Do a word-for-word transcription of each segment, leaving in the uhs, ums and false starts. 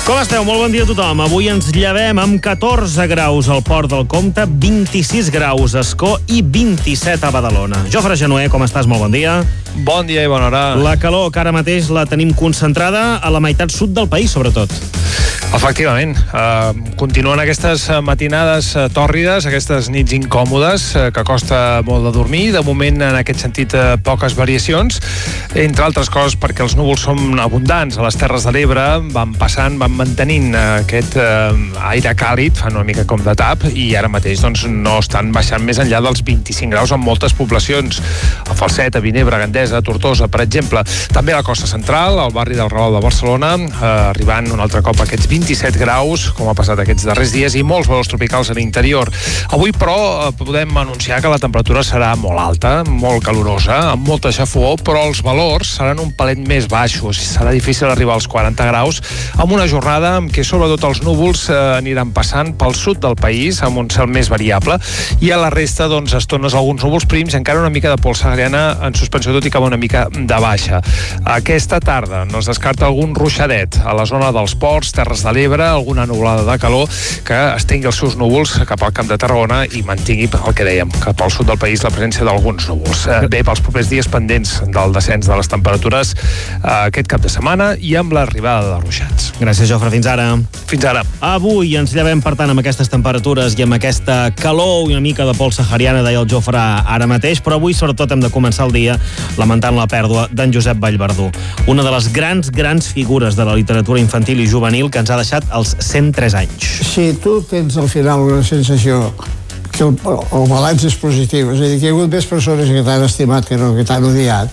Com esteu? Molt bon dia a tothom. Avui ens llevem amb catorze graus al Port del Comte, vint-i-sis graus a Ascó i vint-i-set a Badalona. Jofre Genuer, com estàs? Molt bon dia. Bon dia i bona hora. La calor que ara mateix la tenim concentrada a la meitat sud del país, sobretot. Efectivament. Uh, continuen aquestes matinades uh, tòrrides, aquestes nits incòmodes, uh, que costa molt de dormir. De moment, en aquest sentit, uh, poques variacions, entre altres coses perquè els núvols són abundants a les Terres de l'Ebre, van passant, van mantenint uh, aquest uh, aire càlid, fan una mica com de tap, i ara mateix doncs, no estan baixant més enllà dels vint-i-cinc graus en moltes poblacions. A Falset, a Vinebre, a Gandesa, a Tortosa, per exemple. També a la costa central, al barri del Raval de Barcelona, uh, arribant un altre cop a aquests vint-i-set graus, com ha passat aquests darrers dies, i molts valors tropicals a l'interior. Avui, però, podem anunciar que la temperatura serà molt alta, molt calorosa, amb molta xafogor, però els valors seran un palet més baixos. Serà difícil arribar als quaranta graus, amb una jornada en què sobretot els núvols eh, aniran passant pel sud del país, amb un cel més variable, i a la resta, doncs, estones alguns núvols prims, encara una mica de pols sahariana en suspensió, tot i que una mica de baixa. Aquesta tarda no es descarta algun ruixadet a la zona dels ports, Terres de l'Ebre, alguna nuvolada de calor que estengui els seus núvols cap al Camp de Tarragona i mantingui, el que dèiem, cap al sud del país la presència d'alguns núvols. Bé, pels propers dies pendents del descens de les temperatures aquest cap de setmana i amb l'arribada de ruixats. Gràcies, Jofre. Fins ara. Fins ara. Avui ens llevem, per tant, amb aquestes temperatures i amb aquesta calor i una mica de pols sahariana, deia el Jofre ara mateix, però avui sobretot hem de començar el dia lamentant la pèrdua d'en Josep Vallverdú, una de les grans, grans figures de la literatura infantil i juvenil que ens ha deixat als cent tres anys. Si tu tens al final una sensació que el, el balanç és positiu, és a dir, que hi ha hagut més persones que t'han estimat que no que t'han odiat,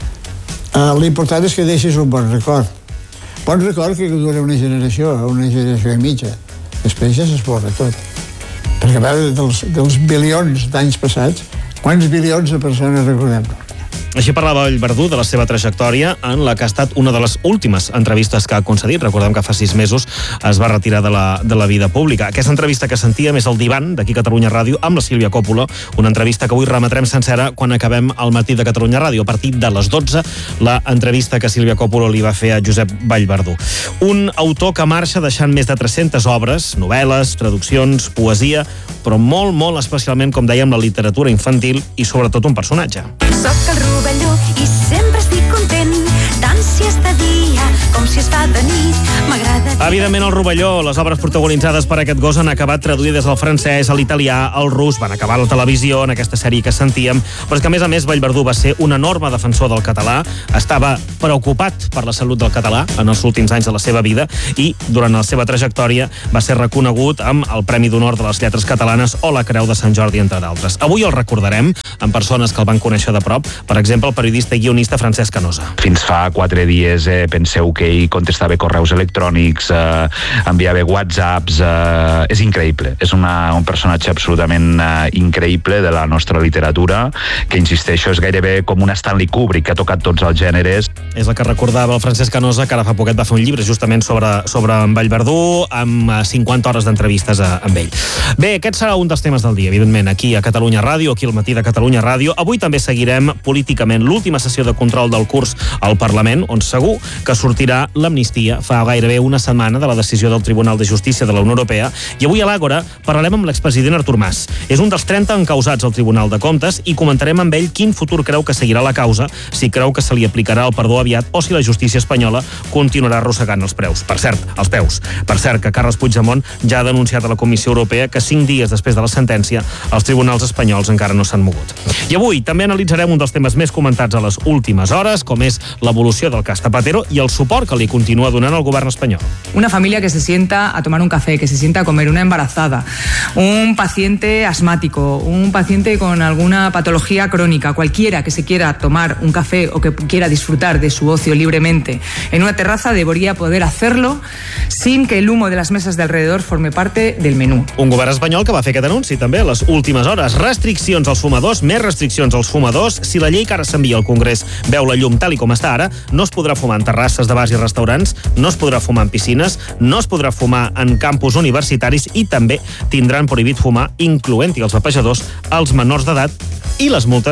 eh, l'important és que deixis un bon record. Bon record que dura una generació, una generació i mitja. Després ja s'esborra tot. Perquè a veure, dels, dels bilions d'anys passats, quants bilions de persones recordem? Així parlava Vallverdú de la seva trajectòria, en la que ha estat una de les últimes entrevistes que ha concedit. Recordem que fa sis mesos es va retirar de la, de la vida pública. Aquesta entrevista que sentíem és el Divan, d'aquí Catalunya Ràdio, amb la Sílvia Coppola, una entrevista que avui remetrem sencera quan acabem el matí de Catalunya Ràdio. A partir de les dotze, la entrevista que Sílvia Coppola li va fer a Josep Vallverdú. Un autor que marxa deixant més de tres-centes obres, novel·les, traduccions, poesia, però molt, molt especialment, com dèiem, la literatura infantil i sobretot un personatge. Soc el rovelló i sempre estic content, tant si és de dia com si es fa de nit. M'agrada... Evidentment, el rovelló, les obres protagonitzades per aquest gos han acabat traduïdes al francès, a l'italià, al rus, van acabar a la televisió, en aquesta sèrie que sentíem, però és que, a més a més, Vallverdú va ser un enorme defensor del català, estava preocupat per la salut del català en els últims anys de la seva vida i, durant la seva trajectòria, va ser reconegut amb el Premi d'Honor de les Lletres Catalanes o la Creu de Sant Jordi, entre d'altres. Avui el recordarem amb persones que el van conèixer de prop, per exemple, el periodista i guionista Francesc Canosa. Fins fa quatre dies eh, penseu que ell contestava correus electrònics, eh, enviava whatsapps, eh, és increïble, és una, un personatge absolutament eh, increïble de la nostra literatura, que insisteixo, és gairebé com un Stanley Kubrick, que ha tocat tots els gèneres. És el que recordava el Francesc Canosa, que ara fa poquet va fer un llibre justament sobre, sobre en Vallverdú, amb cinquanta hores d'entrevistes a, amb ell. Bé, aquest serà un dels temes del dia, evidentment, aquí a Catalunya Ràdio, aquí al matí de Catalunya Ràdio. Avui també seguirem políticament l'última sessió de control del curs al Parlament, on segur que sortirà l'amnistia. Fa gairebé una setmana de la decisió del Tribunal de Justícia de la Unió Europea, i avui a l'Àgora parlarem amb l'expresident Artur Mas. És un dels trenta encausats al Tribunal de Comptes i comentarem amb ell quin futur creu que seguirà la causa, si creu que se li aplicarà el perdó aviat o si la justícia espanyola continuarà arrossegant els preus. Per cert, els peus. Per cert, que Carles Puigdemont ja ha denunciat a la Comissió Europea que cinc dies després de la sentència els tribunals espanyols encara no s'han mogut. I avui també analitzarem un dels temes més comentats a les últimes hores, com és l'evolució del cas Zapatero i el suport que li continua donant el govern espanyol. Una familia que se sienta a tomar un café, que se sienta a comer, una embarazada, un paciente asmático, un paciente con alguna patología crónica, cualquiera que se quiera tomar un café o que quiera disfrutar de su ocio libremente en una terraza debería poder hacerlo sin que el humo de las mesas de alrededor forme parte del menú. Un govern espanyol que va fer aquest anunci també a les últimes hores. Restriccions als fumadors, més restriccions als fumadors. Si la llei que ara s'envia al Congrés veu la llum tal i com està ara, no es podrà fumar en terrasses de bars i restaurants, no es podrà fumar en piscines, no es podrà fumar en campus universitaris i també tindran prohibit fumar, incloent-hi els vapejadors, els menors d'edat, i les multes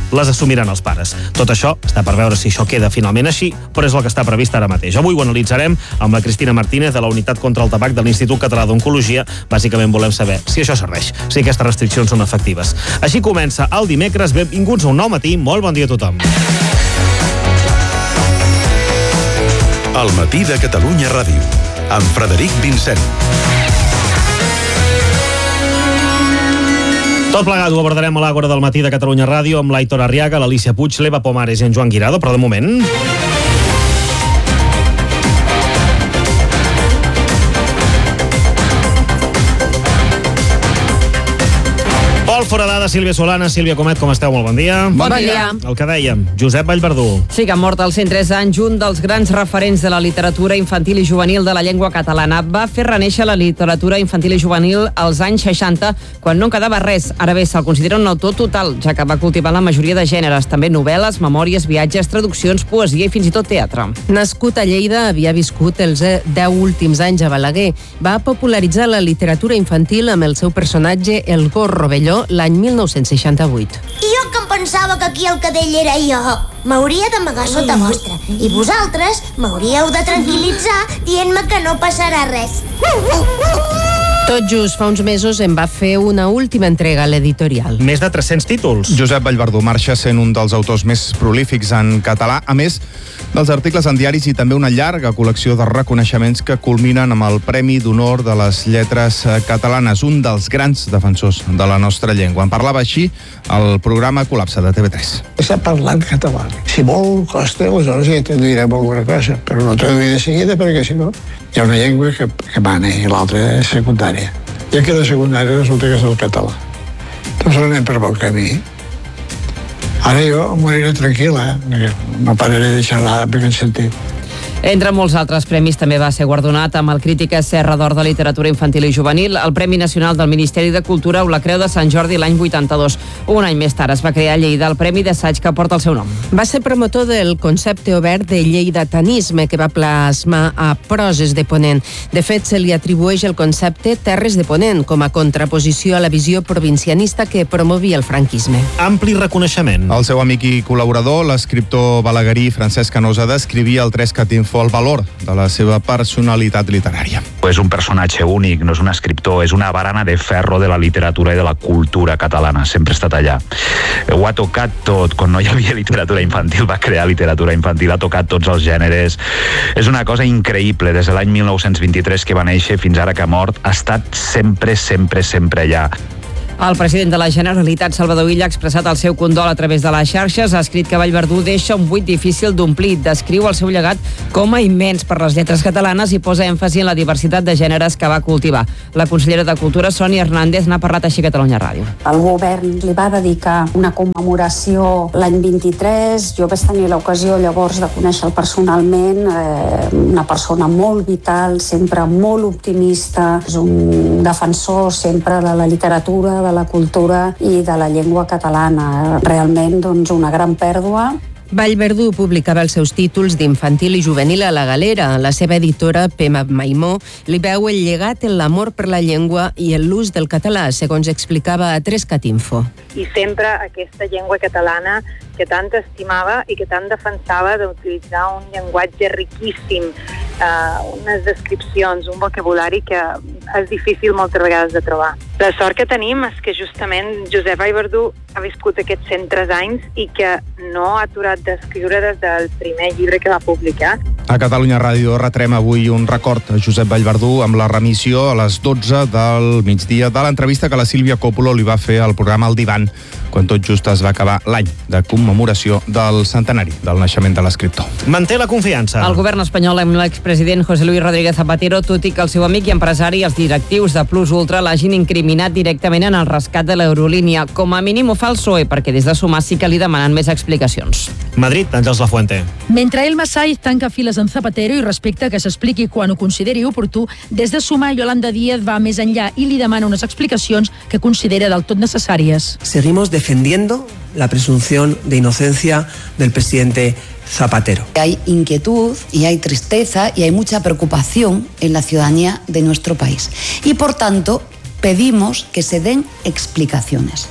les assumiran els pares. Tot això està per veure si això queda finalment així, però és el que està previst ara mateix. Avui ho analitzarem amb la Cristina Martínez de la Unitat contra el Tabac de l'Institut Català d'Oncologia. Bàsicament volem saber si això serveix, si aquestes restriccions són efectives. Així comença el dimecres. Benvinguts a un nou matí. Molt bon dia a tothom. El matí de Catalunya Ràdio, amb Frederic Vincent. Tot plegat ho abordarem a l'Àgora del matí de Catalunya Ràdio amb l'Aitor Arriaga, l'Alicia Puig, l'Eva Pomares i en Joan Guirado, però de moment... Pol Foradada, Sílvia Solana, Sílvia Comet, com esteu? Molt bon dia. Bon dia. El que dèiem, Josep Vallverdú. Sí, que ha mort als cent tres anys un dels grans referents de la literatura infantil i juvenil de la llengua catalana. Va fer reneixer la literatura infantil i juvenil als anys seixanta, quan no en quedava res. Ara bé, se'l considera un autor total, ja que va cultivar la majoria de gèneres, també novel·les, memòries, viatges, traduccions, poesia i fins i tot teatre. Nascut a Lleida, havia viscut els deu últims anys a Balaguer. Va popularitzar la literatura infantil amb el seu personatge El Gos Rovelló l'any mil nou-cents seixanta-vuit. I jo que em pensava que aquí el cadell era jo. M'hauria d'amagar sota vostra. I vosaltres m'hauríeu de tranquil·litzar dient-me que no passarà res. Tot just fa uns mesos en va fer una última entrega a l'editorial. Més de tres-cents títols. Josep Vallverdú marxa sent un dels autors més prolífics en català, a més dels articles en diaris i també una llarga col·lecció de reconeixements que culminen amb el Premi d'Honor de les Lletres Catalanes, un dels grans defensors de la nostra llengua. En parlava així el programa Col·lapse de T V tres. Està parlant català. Si molt costa, aleshores ja traduirem alguna cosa, però no traduir de seguida perquè si no hi ha una llengua que, que mana i l'altra és secundària. Ja que la secundària resulta que és el català. Doncs anem per bon camí. Ara jo moriré tranquil·la, eh? No pararé de xerrar en aquest sentit. Entre molts altres premis també va ser guardonat amb el Crític Serra d'Or de Literatura Infantil i Juvenil, el Premi Nacional del Ministeri de Cultura o la Creu de Sant Jordi l'any vuitanta-dos. Un any més tard es va crear a Lleida el Premi d'Assaig que porta el seu nom. Va ser promotor del concepte obert de lleidatanisme que va plasmar a Proses de Ponent. De fet, se li atribueix el concepte Terres de Ponent com a contraposició a la visió provincianista que promovia el franquisme. Ampli reconeixement. El seu amic i col·laborador, l'escriptor balaguerí Francesc Canosa, descrivia el tres Catinfo el valor de la seva personalitat literària. És un personatge únic, no és un escriptor, és una barana de ferro de la literatura i de la cultura catalana, sempre ha estat allà. Ho ha tocat tot, quan no hi havia literatura infantil, va crear literatura infantil, ha tocat tots els gèneres. És una cosa increïble, des de l'any mil nou-cents vint-i-tres que va néixer fins ara que ha mort, ha estat sempre, sempre, sempre allà. El president de la Generalitat, Salvador Illa, ha expressat el seu condol a través de les xarxes. Ha escrit que Vallverdú deixa un buit difícil d'omplir. Descriu el seu llegat com a immens per les lletres catalanes i posa èmfasi en la diversitat de gèneres que va cultivar. La consellera de Cultura, Sònia Hernández, n'ha parlat així a Catalunya Ràdio. El govern li va dedicar una commemoració l'any vint-i-tres. Jo vaig tenir l'ocasió llavors de conèixer-lo personalment. Eh, una persona molt vital, sempre molt optimista. És un defensor sempre de la literatura, de la cultura i de la llengua catalana. Realment, doncs, una gran pèrdua. Vallverdú publicava els seus títols d'infantil i juvenil a La Galera. La seva editora, Pema Maimó, li veu el llegat en l'amor per la llengua i en l'ús del català, segons explicava a tres Catinfo. I sempre aquesta llengua catalana que tant estimava i que tant defensava d'utilitzar un llenguatge riquíssim, eh, unes descripcions, un vocabulari que és difícil moltes vegades de trobar. La sort que tenim és que justament Josep Vallverdú ha viscut aquests cent tres anys i que no ha aturat d'escriure des del primer llibre que va publicar. A Catalunya Ràdio retrem avui un record a Josep Vallverdú amb la remissió a les dotze del migdia de l'entrevista que la Sílvia Coppola li va fer al programa El Divan, quan tot just es va acabar l'any de commemoració del centenari del naixement de l'escriptor. Manté la confiança. El govern espanyol amb l'expresident José Luis Rodríguez Zapatero, tot i que el seu amic i empresari i els directius de Plus Ultra l'hagin incriminat directament en el rescat de l'Eurolínia. Com a mínim ho fa el P S O E, perquè des de Sumar sí que li demanen més explicacions. Madrid, Àngels Lafuente. Mentre el Massaix tanca files en Zapatero i respecta que s'expliqui quan ho consideri oportú, des de Sumar Yolanda Díaz va més enllà i li demana unes explicacions que considera del tot necessàries. Seguimos defendiendo la presunción de inocencia del presidente Zapatero. Hay inquietud y hay tristeza y hay mucha preocupación en la ciudadanía de nuestro país. Y por tanto, pedimos que se den explicaciones.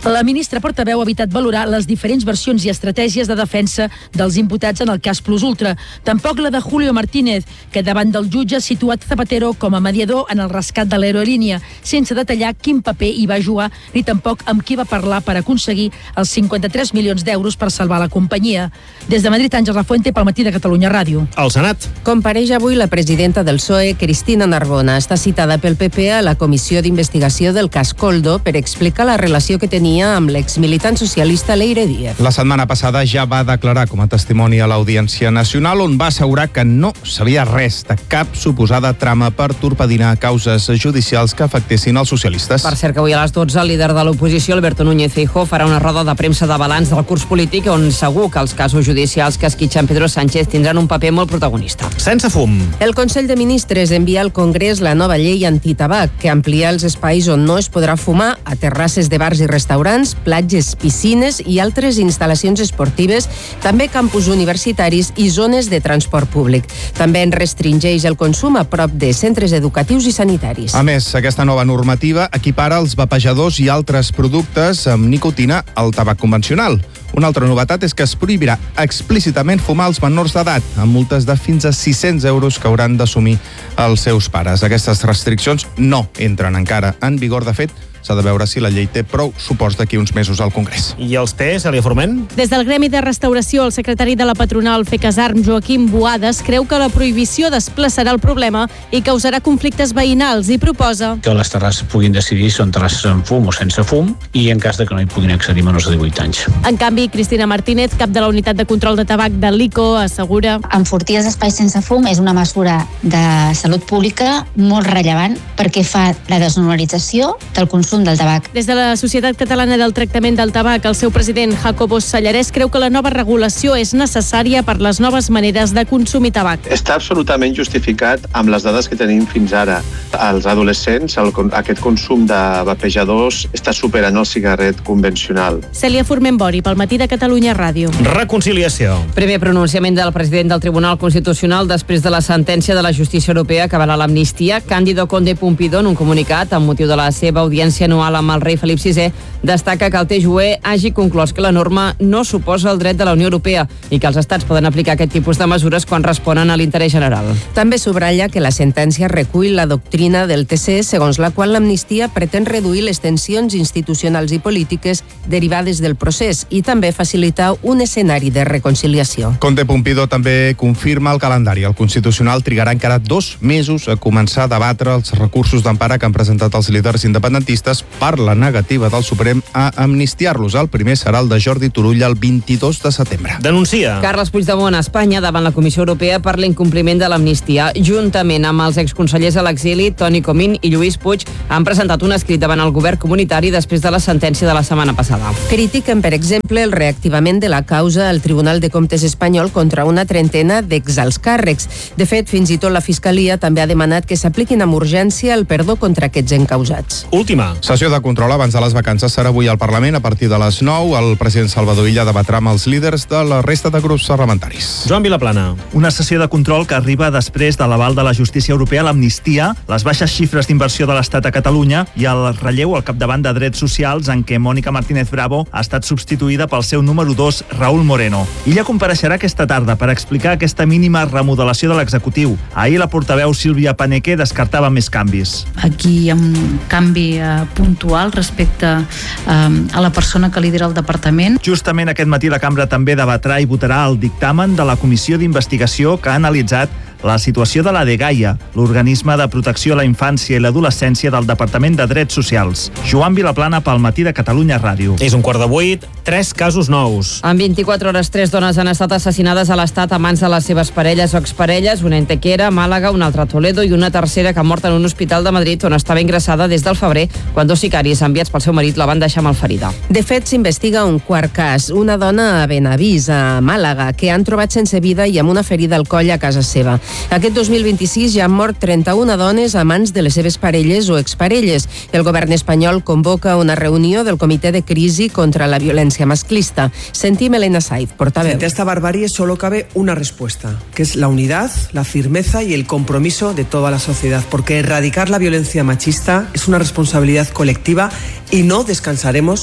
La ministra portaveu ha evitat valorar les diferents versions i estratègies de defensa dels imputats en el cas Plus Ultra. Tampoc la de Julio Martínez, que davant del jutge ha situat Zapatero com a mediador en el rescat de l'aerolínia, sense detallar quin paper hi va jugar ni tampoc amb qui va parlar per aconseguir els cinquanta-tres milions d'euros per salvar la companyia. Des de Madrid, Àngels Lafuente, pel Matí de Catalunya Ràdio. Al Senat. Compareix avui la presidenta del P S O E, Cristina Narbona. Està citada pel P P a la Comissió d'Investigació del cas Koldo per explicar la relació que tenia amb l'exmilitant socialista Leire Díez. La setmana passada ja va declarar com a testimoni a l'Audiència Nacional, on va assegurar que no sabia res de cap suposada trama per torpedinar causes judicials que afectessin els socialistes. Per cert, que avui a les dotze el líder de l'oposició, Alberto Núñez Feijóo, farà una roda de premsa de balanç del curs polític on segur que els casos judicials que esquitxen Pedro Sánchez tindran un paper molt protagonista. Sense fum. El Consell de Ministres envia al Congrés la nova llei antitabac que amplia els espais on no es podrà fumar a terrasses de bars i restaurants, platges, piscines i altres instal·lacions esportives, també campus universitaris i zones de transport públic. També en restringeix el consum a prop de centres educatius i sanitaris. A més, aquesta nova normativa equipara els vapejadors i altres productes amb nicotina al tabac convencional. Una altra novetat és que es prohibirà explícitament fumar als menors d'edat, amb multes de fins a sis-cents euros que hauran d'assumir els seus pares. Aquestes restriccions no entren encara en vigor. De fet, s'ha de veure si la llei té prou suports d'aquí uns mesos al Congrés. I els té, Cèlia Forment? Des del Gremi de Restauració, el secretari de la patronal Fecasarm, Joaquim Boades, creu que la prohibició desplaçarà el problema i causarà conflictes veïnals i proposa que les terrasses puguin decidir si són terrasses amb fum o sense fum i en cas de que no hi puguin accedir menors de divuit anys. En canvi, Cristina Martínez, cap de la unitat de control de tabac de l'I C O, assegura enfortir els espais sense fum és una mesura de salut pública molt rellevant perquè fa la desnormalització del consum del tabac. Des de la Societat Catalana del Tractament del Tabac, el seu president, Jacobo Sallarès, creu que la nova regulació és necessària per les noves maneres de consumir tabac. Està absolutament justificat amb les dades que tenim fins ara. Als adolescents, el, aquest consum de vapejadors està superant el cigarret convencional. Cèlia Forment Bori, pel Matí de Catalunya Ràdio. Reconciliació. Primer pronunciament del president del Tribunal Constitucional després de la sentència de la Justícia Europea que avala l'amnistia. Cándido Conde Pompidó, en un comunicat amb motiu de la seva audiència anual amb el rei Felip sisè, destaca que el T J U E hagi conclòs que la norma no suposa el dret de la Unió Europea i que els estats poden aplicar aquest tipus de mesures quan responen a l'interès general. També subratlla que la sentència recull la doctrina del T C, segons la qual l'amnistia pretén reduir les tensions institucionals i polítiques derivades del procés i també facilitar un escenari de reconciliació. Conde Pompidó també confirma el calendari. El Constitucional trigarà encara dos mesos a començar a debatre els recursos d'empara que han presentat els líders independentistes per la negativa del Suprem a amnistiar-los. El primer serà el de Jordi Turull el vint-i-dos de setembre. Denuncia. Carles Puigdemont a Espanya davant la Comissió Europea per l'incompliment de l'amnistia. Juntament amb els exconsellers a l'exili, Toni Comín i Lluís Puig, han presentat un escrit davant el govern comunitari després de la sentència de la setmana passada. Critiquen, per exemple, el reactivament de la causa al Tribunal de Comptes espanyol contra una trentena d'exalts càrrecs. De fet, fins i tot la Fiscalia també ha demanat que s'apliquin amb urgència el perdó contra aquests encausats. Última. Sessió de control abans de les vacances serà avui al Parlament a partir de les nou. El president Salvador Illa debatrà amb els líders de la resta de grups parlamentaris. Joan Vilaplana. Una sessió de control que arriba després de l'aval de la justícia europea a l'amnistia, les baixes xifres d'inversió de l'Estat a Catalunya i el relleu al capdavant de drets socials en què Mònica Martínez Bravo ha estat substituïda pel seu número dos, Raúl Moreno. Illa compareixerà aquesta tarda per explicar aquesta mínima remodelació de l'executiu. Ahir la portaveu Sílvia Paneque descartava més canvis. Aquí hi ha un canvi eh, puntual respecte eh, a la persona que lidera el departament. Justament aquest matí la cambra també debatrà i votarà el dictamen de la Comissió d'Investigació que ha analitzat la situació de la Dgaia, l'organisme de protecció a la infància i l'adolescència del Departament de Drets Socials. Joan Vilaplana pel Matí de Catalunya Ràdio. És un quart de vuit, tres casos nous. En vint-i-quatre hores, tres dones han estat assassinades a l'Estat a mans de les seves parelles o exparelles, una en Tequera, Màlaga, una altra a Toledo i una tercera que ha mort en un hospital de Madrid on estava ingressada des del febrer, quan dos sicaris enviats pel seu marit la van deixar malferida. De fet, s'investiga un quart cas, una dona a Benavís, a Màlaga, que han trobat sense vida i amb una ferida al coll a casa seva. Aquest dos mil vint-i-sis ja han mort trenta-una dones a mans de les seves parelles o exparelles. El govern espanyol convoca una reunió del Comitè de Crisi contra la Violència Masclista. Sentim Elena Saiz, portaveu. Frente a esta barbarie solo cabe una respuesta, que es la unidad, la firmeza y el compromiso de toda la sociedad, porque erradicar la violencia machista es una responsabilidad colectiva y no descansaremos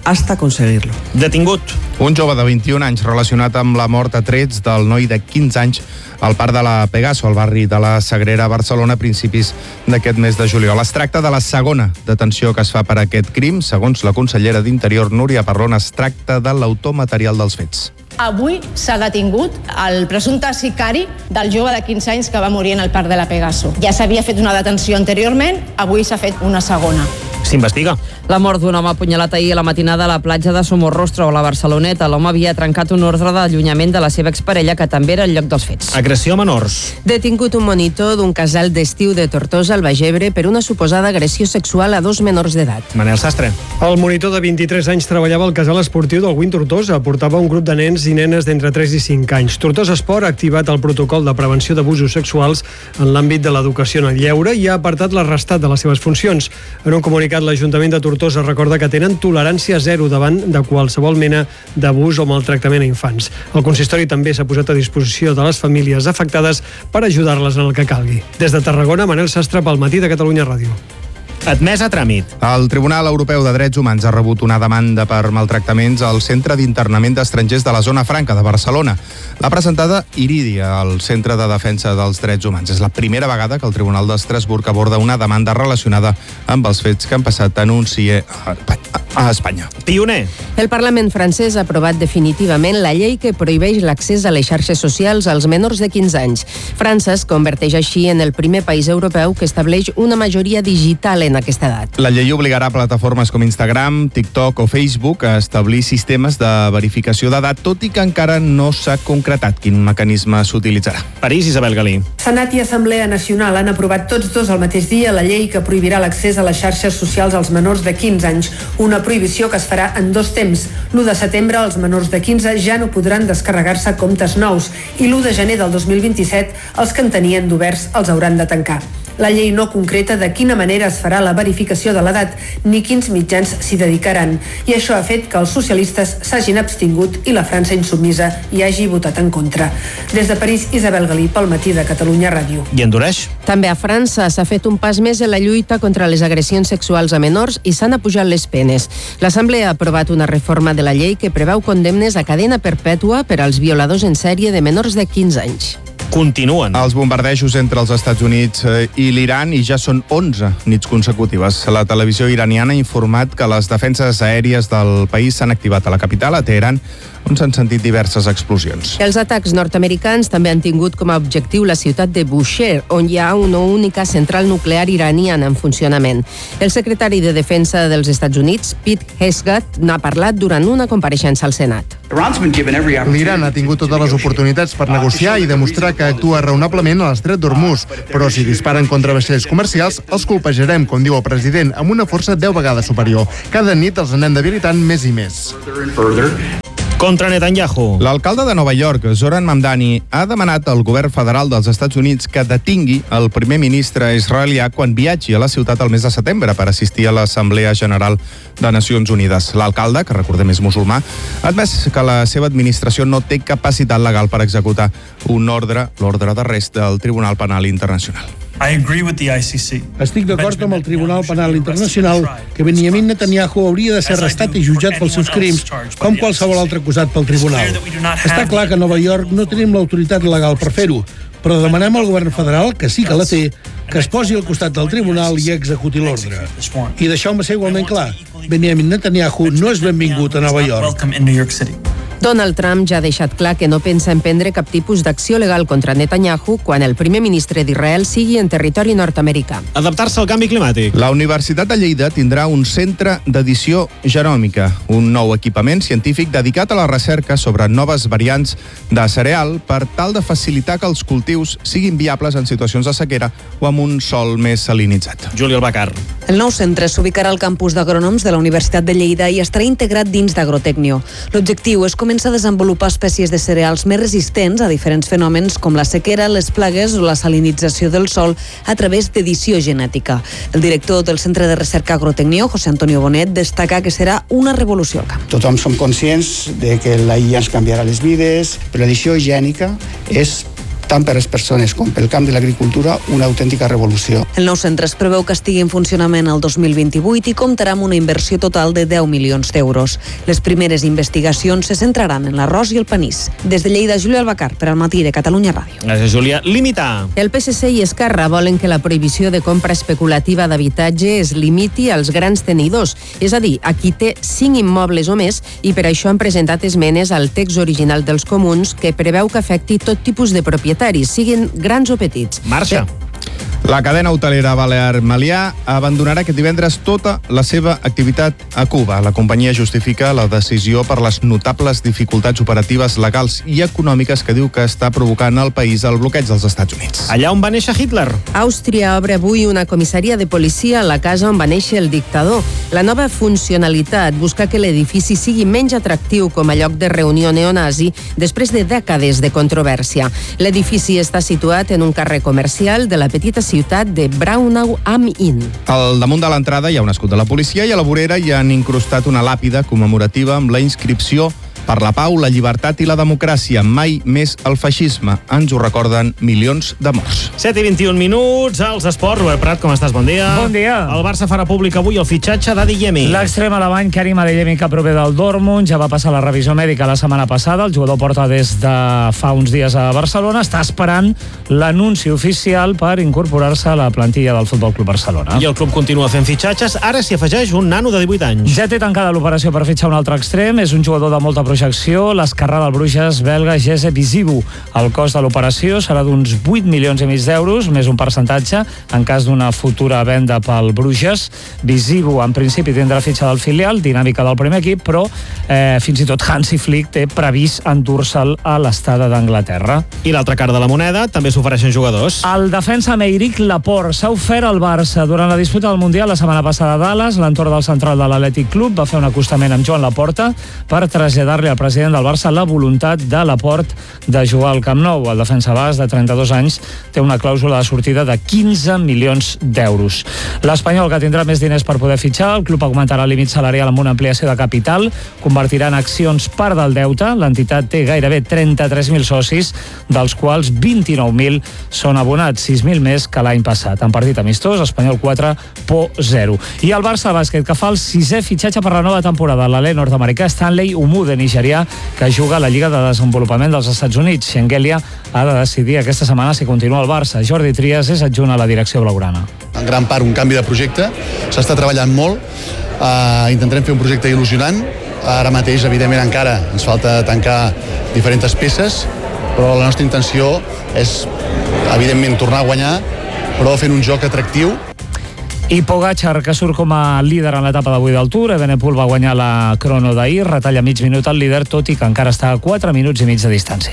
hasta conseguirlo. Detingut. Un jove de vint-i-un anys relacionat amb la mort a trets del noi de quinze anys al parc de la Pegaso, al barri de la Sagrera, a Barcelona, a principis d'aquest mes de juliol. Es tracta de la segona detenció que es fa per aquest crim. Segons la consellera d'Interior, Núria Parlon, es tracta de l'autor material dels fets. Avui s'ha detingut el presumpte sicari del jove de quinze anys que va morir en el parc de la Pegaso. Ja s'havia fet una detenció anteriorment, avui s'ha fet una segona. S'investiga. La mort d'un home apunyalat ahir a la matinada a la platja de Somorrostro, a la Barceloneta. L'home havia trencat un ordre d'allunyament de la seva exparella, que també era al lloc dels fets. Agressió a menors. Detingut un monitor d'un casal d'estiu de Tortosa, al Baix Ebre, per una suposada agressió sexual a dos menors d'edat. Manel Sastre. El monitor de vint-i-tres anys treballava al casal esportiu del Win Tortosa. Portava un grup de nens i nenes d'entre tres i cinc anys. Tortosa Esport ha activat el protocol de prevenció d'abusos sexuals en l'àmbit de l'educació en el lleure i ha apartat l'arrestat de les seves funcions. En un comunicat, l'Ajuntament de Tortosa recorda que tenen tolerància zero davant de qualsevol mena d'abús o maltractament a infants. El consistori també s'ha posat a disposició de les famílies afectades per ajudar-les en el que calgui. Des de Tarragona, Manel Sastre, pel Matí de Catalunya Ràdio. Admès a tràmit. El Tribunal Europeu de Drets Humans ha rebut una demanda per maltractaments al Centre d'Internament d'Estrangers de la Zona Franca de Barcelona. L'ha presentada Iridia, al Centre de Defensa dels Drets Humans. És la primera vegada que el Tribunal d'Estrasburg aborda una demanda relacionada amb els fets que han passat en un C I E a Espanya. Pioner. El Parlament francès ha aprovat definitivament la llei que prohibeix l'accés a les xarxes socials als menors de quinze anys. França es converteix així en el primer país europeu que estableix una majoria digital en aquesta edat. La llei obligarà plataformes com Instagram, TikTok o Facebook a establir sistemes de verificació d'edat, tot i que encara no s'ha concretat quin mecanisme s'utilitzarà. París, Isabel Galí. Senat i Assemblea Nacional han aprovat tots dos al mateix dia la llei que prohibirà l'accés a les xarxes socials als menors de quinze anys, una prohibició que es farà en dos temps. l'u de setembre els menors de quinze ja no podran descarregar-se comptes nous i l'u de gener del dos mil vint-i-set els que en tenien d'oberts els hauran de tancar. La llei no concreta de quina manera es farà la verificació de l'edat ni quins mitjans s'hi dedicaran. I això ha fet que els socialistes s'hagin abstingut i la França insubmisa hi hagi votat en contra. Des de París, Isabel Galí, pel Matí de Catalunya Ràdio. I endureix? També a França s'ha fet un pas més en la lluita contra les agressions sexuals a menors i s'han apujat les penes. L'Assemblea ha aprovat una reforma de la llei que preveu condemnes a cadena perpètua per als violadors en sèrie de menors de quinze anys. Continuen. Els bombardejos entre els Estats Units i l'Iran i ja són onze nits consecutives. La televisió iraniana ha informat que les defenses aèries del país s'han activat a la capital, a Teheran, on s'han sentit diverses explosions. Els atacs nord-americans també han tingut com a objectiu la ciutat de Bushehr, on hi ha una única central nuclear iraniana en funcionament. El secretari de Defensa dels Estats Units, Pete Hegseth, n'ha parlat durant una compareixença al Senat. L'Iran ha tingut totes les oportunitats per negociar i demostrar que actua raonablement a l'estret d'Hormuz, però si disparen contra vaixells comercials, els colpejarem, com diu el president, amb una força deu vegades superior. Cada nit els anem debilitant més i més. Contra Netanyahu. L'alcalde de Nova York, Zoran Mamdani, ha demanat al govern federal dels Estats Units que detingui el primer ministre israelià quan viatgi a la ciutat el mes de setembre per assistir a l'Assemblea General de Nacions Unides. L'alcalde, que recordem és musulmà, ha admès que la seva administració no té capacitat legal per executar un ordre, l'ordre d'arrest del Tribunal Penal Internacional. Estic d'acord amb el Tribunal Penal Internacional que Benjamin Netanyahu hauria de ser arrestat i jutjat pels seus crims, com qualsevol altre acusat pel tribunal. Està clar que a Nova York no tenim l'autoritat legal per fer-ho, però demanem al govern federal, que sí que la té, que es posi al costat del tribunal i executi l'ordre. I deixeu-me ser igualment clar, Benjamin Netanyahu no és benvingut a Nova York. Donald Trump ja ha deixat clar que no pensa emprendre cap tipus d'acció legal contra Netanyahu quan el primer ministre d'Israel sigui en territori nord-americà. Adaptar-se al canvi climàtic. La Universitat de Lleida tindrà un centre d'edició genòmica, un nou equipament científic dedicat a la recerca sobre noves variants de cereal per tal de facilitar que els cultius siguin viables en situacions de sequera o amb un sòl més salinitzat. Juli Albacar. El nou centre s'ubicarà al campus d'agrònoms de la Universitat de Lleida i estarà integrat dins d'Agrotecnio. L'objectiu és comença a desenvolupar espècies de cereals més resistents a diferents fenòmens com la sequera, les plagues o la salinització del sòl a través d'edició genètica. El director del Centre de Recerca Agrotecnio, José Antonio Bonet, destaca que serà una revolució al camp. Tothom som conscients de que la I A ens canviarà les vides, però l'edició gènica és tant per les persones com pel camp de l'agricultura, una autèntica revolució. El nou centre es preveu que estigui en funcionament el dos mil vint-i-vuit i comptarà amb una inversió total de deu milions d'euros. Les primeres investigacions se centraran en l'arròs i el panís. Des de Lleida, Júlia Albacar, per al Matí de Catalunya Ràdio. Gràcies, Júlia. Limitar. El P S C i Esquerra volen que la prohibició de compra especulativa d'habitatge es limiti als grans tenidors, és a dir, a qui té cinc immobles o més, i per això han presentat esmenes al text original dels comuns que preveu que afecti tot tipus de propietaris, siguin grans o petits. Marxa. La cadena hotelera Balear Meliá abandonarà aquest divendres tota la seva activitat a Cuba. La companyia justifica la decisió per les notables dificultats operatives, legals i econòmiques que diu que està provocant al país el bloqueig dels Estats Units. Allà on va néixer Hitler. Àustria obre avui una comissaria de policia a la casa on va néixer el dictador. La nova funcionalitat busca que l'edifici sigui menys atractiu com a lloc de reunió neonazi després de dècades de controvèrsia. L'edifici està situat en un carrer comercial de la petita ciutat de Braunau am Inn. Al damunt de l'entrada hi ha un escut de la policia i a la vorera hi han incrustat una làpida commemorativa amb la inscripció per la pau, la llibertat i la democràcia. Mai més el feixisme. Ens ho recorden milions de morts. set i vint-i-un minuts, als esports. Robert Prat, com estàs? Bon dia. Bon dia. El Barça farà públic avui el fitxatge d'Adeyemi. L'extrem alemany Karim Adeyemi, que prové del Dortmund, ja va passar la revisió mèdica la setmana passada. El jugador porta des de fa uns dies a Barcelona. Està esperant l'anunci oficial per incorporar-se a la plantilla del Futbol Club Barcelona. I el club continua fent fitxatges. Ara s'hi afegeix un nano de divuit anys. Ja té tancada l'operació per fitxar un altre extrem. És un jugador de molta projecció, l'esquerrà del Bruges belga Jesse Bizibu. El cost de l'operació serà d'uns vuit milions i mig d'euros, més un percentatge en cas d'una futura venda pel Bruges. Bizibu, en principi, tindrà fitxa del filial, dinàmica del primer equip, però eh, fins i tot Hansi Flick té previst endur-se'l a l'estada d'Anglaterra. I l'altra cara de la moneda, també s'ofereixen jugadors. El defensa Meiric Laporte s'ha ofert al Barça durant la disputa del Mundial la setmana passada a Dallas. L'entorn del central de l'Atlètic Club va fer un acostament amb Joan Laporta per traslladar-li al president del Barça la voluntat de Laporte de jugar al Camp Nou. El defensa basc de trenta-dos anys té una clàusula de sortida de quinze milions d'euros. L'Espanyol, que tindrà més diners per poder fitxar, el club augmentarà el límit salarial amb una ampliació de capital, convertirà en accions part del deute. L'entitat té gairebé trenta-tres mil socis, dels quals vint-i-nou mil són abonats, sis mil més que l'any passat. En partit amistós, Espanyol quatre, Por zero. I el Barça Bàsquet, que fa el sisè fitxatge per la nova temporada. L'alè nord-americà Stanley Umude, nigerià, que juga a la Lliga de Desenvolupament dels Estats Units. Schengelia ha de decidir aquesta setmana si continua al Barça. Jordi Trias és adjunt a la direcció blaugrana. En gran part un canvi de projecte, s'està treballant molt, uh, intentarem fer un projecte il·lusionant. Ara mateix, evidentment, encara ens falta tancar diferents peces, però la nostra intenció és, evidentment, tornar a guanyar, però fent un joc atractiu. I Pogačar, que surt com a líder en l'etapa d'avui del Tour. Evenepoel va guanyar la crono d'ahir, retalla mig minut al líder, tot i que encara està a quatre minuts i mig de distància.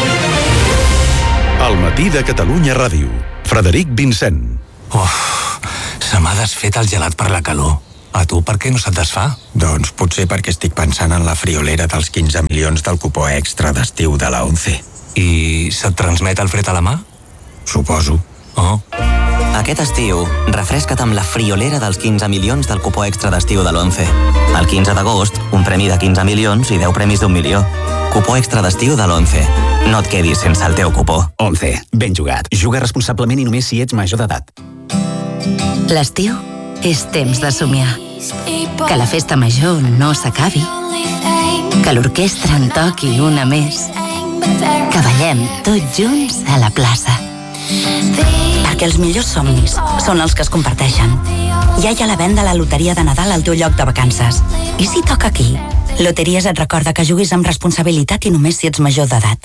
El Matí de Catalunya Ràdio. Frederic Vincent. Uf, se m'ha desfet el gelat per la calor. A tu per què no se't desfà? Doncs potser perquè estic pensant en la friolera dels quinze milions del cupó extra d'estiu de la ONCE. I se't transmet el fred a la mà? Suposo. Oh. Aquest estiu, refresca't amb la friolera dels quinze milions del cupó extra d'estiu de l'ONCE. El quinze d'agost, un premi de quinze milions i deu premis d'un milió. Cupó extra d'estiu de l'ONCE. No et quedis sense el teu cupó. ONCE. Ben jugat. Juga responsablement i només si ets major d'edat. L'estiu és temps de somiar. Que la festa major no s'acabi. Que l'orquestra en toqui una més. Que ballem tots junts a la plaça. Perquè els millors somnis són els que es comparteixen. Ja hi ha la venda a la loteria de Nadal al teu lloc de vacances. I si toca aquí? Loteries et recorda que juguis amb responsabilitat i només si ets major d'edat.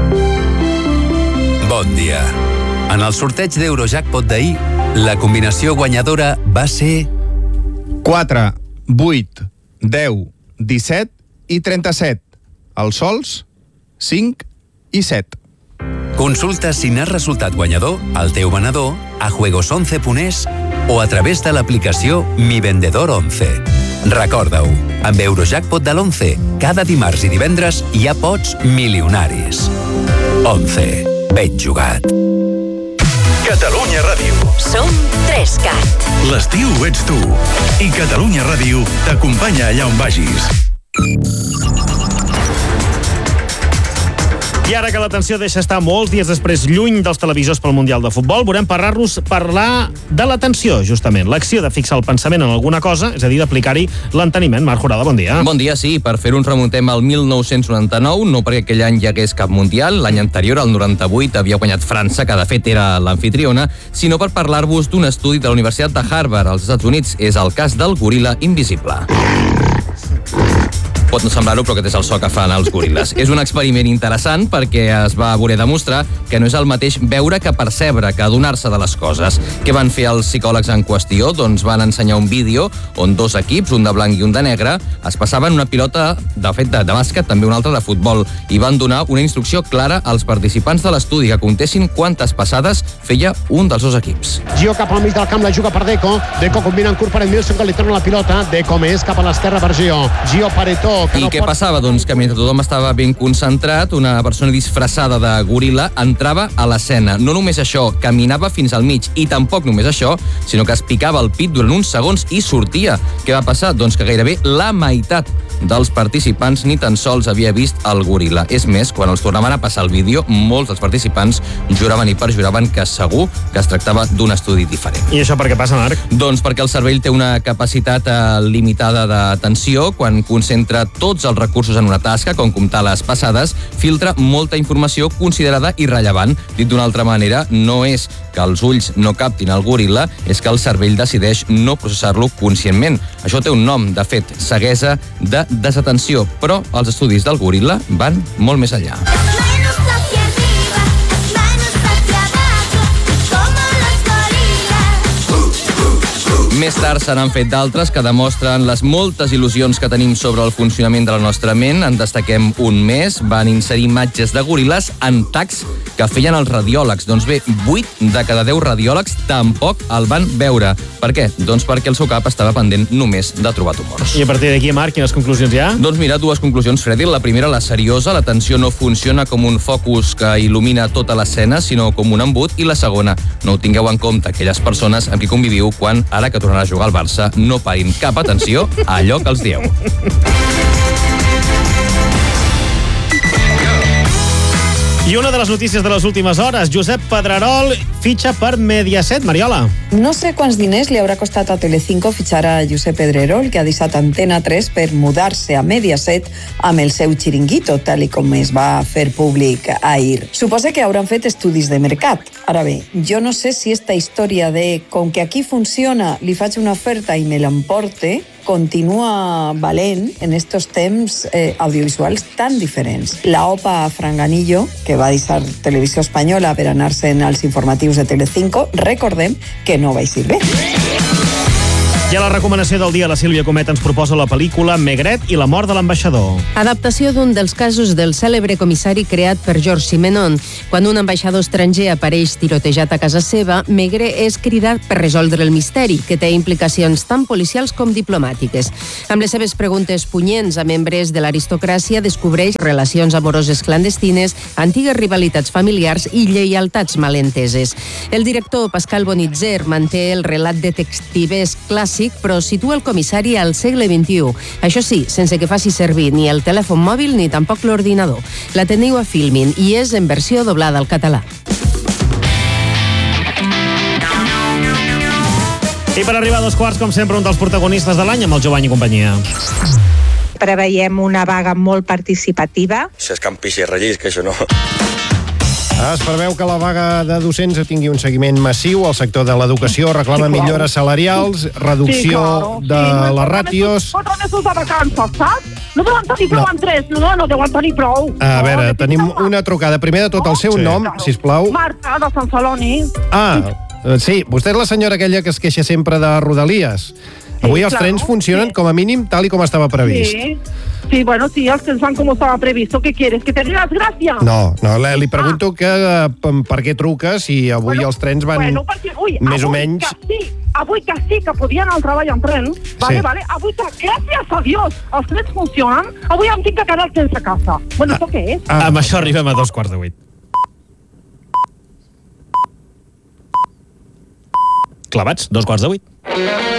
Bon dia. En el sorteig d'Eurojackpot d'ahir, la combinació guanyadora va ser quatre, vuit, deu, disset i trenta-set. Els sols, cinc i set. Consulta si n'has resultat guanyador al teu venedor, a juegos once punt es o a través de l'aplicació Mi Vendedor once. Recorda-ho, amb Eurojackpot de l'once, cada dimarts i divendres hi ha pots milionaris. once. Ben jugat. Catalunya Ràdio. Som Trescat. L'estiu ets tu. I Catalunya Ràdio t'acompanya allà on vagis. I ara que la tensió deixa estar molts dies després lluny dels televisors pel Mundial de Futbol, volem parlar-nos parlar de l'atenció, justament. L'acció de fixar el pensament en alguna cosa, és a dir, d'aplicar-hi l'enteniment. Marc Jurada, bon dia. Bon dia, sí. Per fer-ho ens remuntem al mil nou-cents noranta-nou, no perquè aquell any hi hagués cap Mundial, l'any anterior, el noranta-vuit, havia guanyat França, que de fet era l'anfitriona, sinó per parlar-vos d'un estudi de la Universitat de Harvard, als Estats Units. És el cas del goril·la invisible. Pot no semblar-ho, però aquest és el so que fan els goril·les. És un experiment interessant perquè es va voler demostrar que no és el mateix veure que percebre, que adonar-se de les coses. Què van fer els psicòlegs en qüestió? Doncs van ensenyar un vídeo on dos equips, un de blanc i un de negre, es passaven una pilota, de fet, de, de bàsquet, també una altra de futbol, i van donar una instrucció clara als participants de l'estudi que contessin quantes passades feia un dels dos equips. Gio cap al mig del camp, la juga per Deco. Deco combina en curt per Edmilson, que li torna la pilota. Deco més cap a l'esquerra per Gio. Gio Paretó. I què passava? Doncs que mentre tothom estava ben concentrat, una persona disfressada de goril·la entrava a l'escena. No només això, caminava fins al mig, i tampoc només això, sinó que es picava el pit durant uns segons i sortia. Què va passar? Doncs que gairebé la meitat dels participants ni tan sols havia vist el goril·la. És més, quan els tornaven a passar el vídeo, molts dels participants juraven i perjuraven que segur que es tractava d'un estudi diferent. I això per què passa, Marc? Doncs perquè el cervell té una capacitat eh, limitada d'atenció. Quan concentra tots els recursos en una tasca, com comptar les passades, filtra molta informació considerada irrellevant. Dit d'una altra manera, no és que els ulls no captin el goril·la, és que el cervell decideix no processar-lo conscientment. Això té un nom, de fet, ceguesa de desatenció, però els estudis del goril·la van molt més enllà. Més tard se n'han fet d'altres que demostren les moltes il·lusions que tenim sobre el funcionament de la nostra ment. En destaquem un més. Van inserir imatges de goril·les en tacs que feien els radiòlegs. Doncs bé, vuit de cada deu radiòlegs tampoc el van veure. Per què? Doncs perquè el seu cap estava pendent només de trobar tumors. I a partir d'aquí, Marc, quines conclusions hi ha? Doncs mira, dues conclusions, Freddy. La primera, la seriosa. L'atenció no funciona com un focus que il·lumina tota l'escena, sinó com un embut. I la segona, no ho tingueu en compte, aquelles persones amb qui conviviu quan, ara que tornarà a jugar al Barça, no parin cap atenció a allò que els dieu. I una de les notícies de les últimes hores, Josep Pedrerol fitxa per Mediaset. Mariola. No sé quants diners li haurà costat a Telecinco fitxar a Josep Pedrerol, que ha deixat Antena tres per mudar-se a Mediaset amb el seu xiringuito, tal i com es va fer públic ahir. Suposa que hauran fet estudis de mercat. Ara bé, jo no sé si esta història de com que aquí funciona, li faig una oferta i me l'emporte, continua valent en estos temps eh, audiovisuals tan diferents. La OPA Franganillo, que va deixar Televisió Espanyola per anar-se'n als informatius de Telecinco, recordem que no va eixir bé. I a la recomanació del dia, la Sílvia Comet ens proposa la pel·lícula Maigret i la mort de l'ambaixador. Adaptació d'un dels casos del cèlebre comissari creat per Georges Simenon. Quan un ambaixador estranger apareix tirotejat a casa seva, Maigret és cridat per resoldre el misteri, que té implicacions tant policials com diplomàtiques. Amb les seves preguntes punyents a membres de l'aristocràcia, descobreix relacions amoroses clandestines, antigues rivalitats familiars i lleialtats malenteses. El director Pascal Bonitzer manté el relat detectivesc clàssic, però situa el comissari al segle vint-i-u. Això sí, sense que faci servir ni el telèfon mòbil ni tampoc l'ordinador. La teniu a Filmin i és en versió doblada al català. I per arribar a dos quarts, com sempre, un dels protagonistes de l'any amb el Jovany i companyia. Preveiem una vaga molt participativa. Això és campix i rellis, que això no... Es preveu que la vaga de docents tingui un seguiment massiu. El sector de l'educació reclama sí, millores salarials, reducció sí, claro. de sí, les ràtios... Quatre mesos de vacances, saps? No deuen tenir prou no. en tres, no, no deuen tenir prou. A no, veure, tenim una trucada. Primer de tot, el seu sí. nom, claro. sisplau. Marta, de Sant Celoni. Ah, sí, vostè és la senyora aquella que es queixa sempre de Rodalies. Avui sí, els claro, trens funcionen sí. com a mínim tal i com estava previst. Sí, sí, bueno, sí, els trens van com estava previst. ¿Qué quieres? ¿Que te digas gracias? No, no, li pregunto ah. que per què truca si avui bueno, els trens van bueno, perquè, ui, més o menys... Que sí, avui que sí que podien anar al treball en tren, vale, sí. vale, avui que, gràcies a Dios, els trens funcionen, avui em tinc que quedar el temps a casa. Bueno, ah, què és? Ah, amb això arribem a dos quarts de vuit. Clavats, dos quarts de vuit.